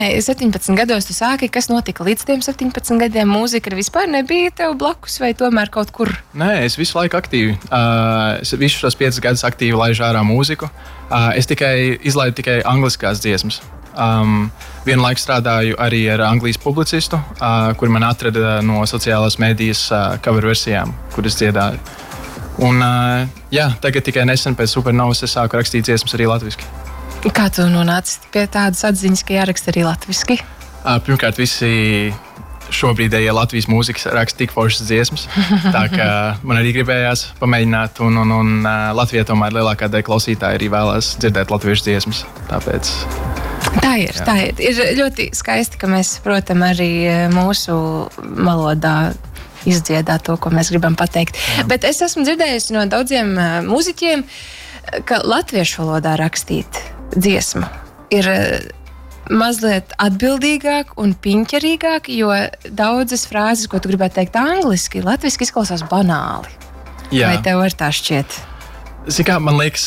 17 gados tu sāki, kas notika līdz tiem 17 gadiem? Mūzika vispār nebija tev blakus vai tomēr kaut kur? Nē, es visu laiku aktīvi. Es visus šos 5 gadus aktīvi laižu ārā mūziku. Es izlaidu tikai angliskās dziesmas. Vienlaikus strādāju arī ar Anglijas publicistu, kur man atrada no sociālās mēdījas cover versijām, kuras dziedāju. Un tagad tikai nesen pēc Supernovas es sāku rakstīt dziesmas arī latviski. Kā tu nonāci pie tādas atziņas, ka jāraksta arī latviski? Pirmkārt, visi šobrīdējie Latvijas mūzikas raksta tik foršas dziesmas. Tā kā man arī gribējās pamēģināt, un Latvijā tomēr lielākā daļa klausītāji arī vēlās dzirdēt latviešu dziesmas. Tāpēc... Tā ir. Ir ļoti skaisti, ka mēs saprotam arī mūsu valodā izdziedāt to, ko mēs gribam pateikt. Jā. Bet es esmu dzirdējusi no daudziem mūziķiem, ka latviešu valodā rakstīt dziesmu ir mazliet atbildīgāk un piņķerīgāk, jo daudzas frāzes, ko tu gribētu teikt angliski, latviski izklausās banāli. Jā. Vai tev ar tā šķiet? Zini kā, man liekas,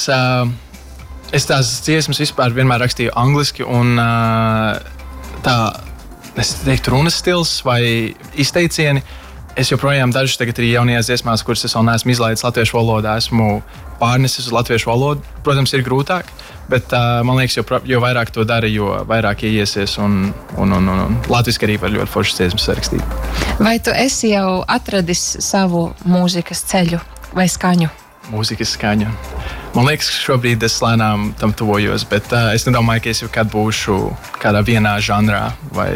es tās dziesmas vispār vienmēr rakstīju angliski, un tā, es teiktu, runas stils vai izteicieni, es joprojām dažas tagad arī jaunajās dziesmās, kuras es vēl neesmu izlaidis latviešu valodā, esmu pārnesis uz latviešu valodu. Protams, ir grūtāk, bet man liekas, jo vairāk to dara, jo vairāk ieiesies, un latviski arī var ļoti foršas dziesmas sarakstīt. Vai tu esi jau atradis savu mūzikas ceļu vai skaņu? Mūzikas skaņu. Man liekas, ka šobrīd es lēnām tam tuvojos, bet es nedomāju, ka es jau kad būšu kādā vienā žanrā vai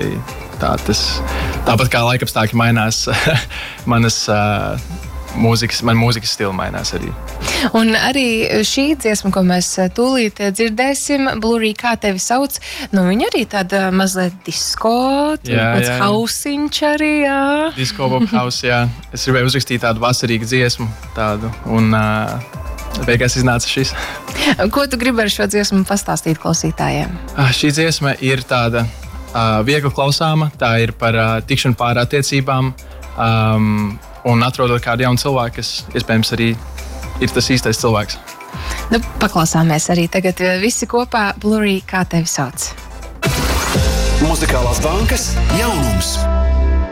tāpat kā laikapstākļi mainās, man mūzikas stila mainās arī. Un arī šī dziesma, ko mēs tūlīt dzirdēsim, Blurry, kā tevi sauc, viņa arī tāda mazliet disko, tāds hausiņš arī, jā. Disko pop house, jā. Es gribēju uzrakstīt tādu vasarīgu dziesmu, un beigās iznāca šis. Ko tu gribi ar šo dziesmu pastāstīt klausītājiem? Šī dziesma ir tāda viegli klausāma, tā ir par tikšanu pār attiecībām, un atrodot kādu jaunu cilvēku, kas iespējams arī ir tas īstais cilvēks. Paklausāmies arī tagad visi kopā Blurry, kā tevi sauc. Muzikālās bankas jaunums.